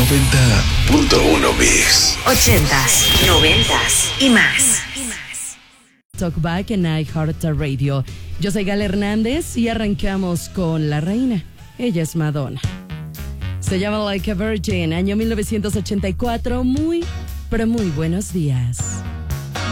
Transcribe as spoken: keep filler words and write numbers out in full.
noventa punto uno Mix. Ochentas, noventas y más. Talkback en iHeart Radio. Yo soy Gal Hernández y arrancamos con la reina. Ella es Madonna. Se llama Like a Virgin, año mil novecientos ochenta y cuatro. Muy, pero muy buenos días.